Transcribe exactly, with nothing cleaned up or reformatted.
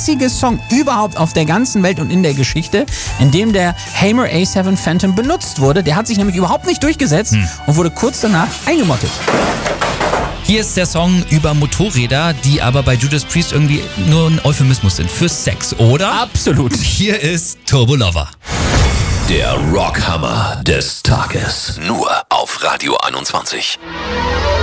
einzige Song überhaupt auf der ganzen Welt und in der Geschichte, in dem der Hamer A sieben Phantom benutzt wurde. Der hat sich nämlich überhaupt nicht durchgesetzt hm. und wurde kurz danach eingemottet. Hier ist der Song über Motorräder, die aber bei Judas Priest irgendwie nur ein Euphemismus sind für Sex, oder? Absolut. Hier ist Turbo Lover. Der Rockhammer des Tages. Nur auf Radio einundzwanzig.